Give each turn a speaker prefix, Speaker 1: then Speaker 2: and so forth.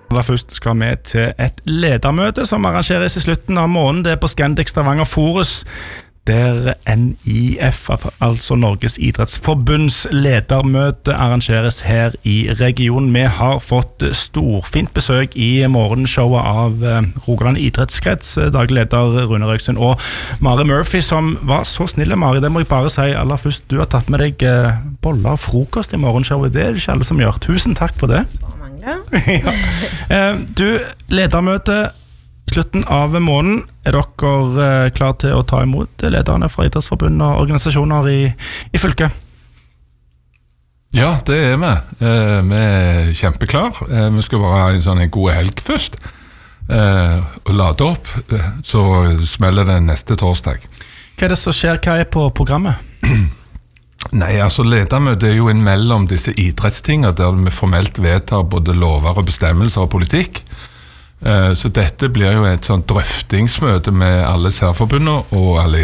Speaker 1: Aller først skal vi til et ledermøte som arrangeres i slutten av måneden. Det på Scandic Stavanger Forus, der NIF, altså Norges Idrettsforbunds ledermøte, arrangeres her i regionen. Vi har fått storfint besøk i morgenshowet av Rogaland Idrettskrets, daglig leder Rune Røksund og Mari Murphy, som var så snille. Mari, det må jeg bare si aller først. Du har tatt med deg boller og frokost i morgenshowet. Det ikke alle som gjør. Tusen takk for det. Ja. Du, ledermøte slutten av måneden. Dere klar til å ta imot lederne fra Idrettsforbund og organisasjoner i fylket?
Speaker 2: Ja, det vi. Vi kjempeklar. Vi skal bare ha en god helg først. Og lade opp, så smeller det neste torsdag.
Speaker 1: Hva det som skjer? Hva på programmet?
Speaker 2: Nei, altså ledermøte jo mellom disse idrettstingene der vi formelt vedtar både lover og bestemmelser og politikk. Så dette blir jo et sånt drøftingsmøte med alle særforbundene og alle